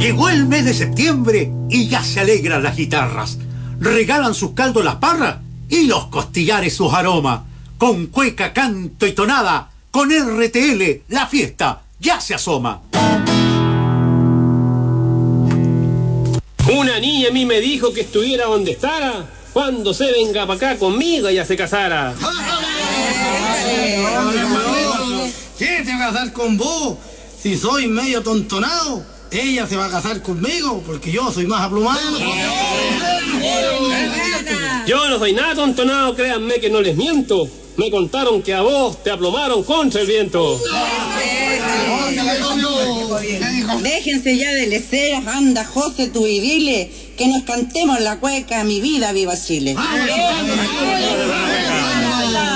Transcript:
Llegó el mes de septiembre y ya se alegran las guitarras. Regalan sus caldos las parras y los costillares sus aromas. Con cueca, canto y tonada, con RTL, la fiesta ya se asoma. Una niña a mí me dijo que estuviera donde estará cuando se venga para acá conmigo y ya se casara. ¿Qué te va a casar con vos? Si soy medio tontonado, ella se va a casar conmigo porque yo soy más aplumado. Yo no soy nada tontonado, créanme que no les miento. Me contaron que a vos te aplomaron contra el viento. Déjense ya de leceras, anda José tú y dile que nos cantemos la cueca, mi vida, viva Chile.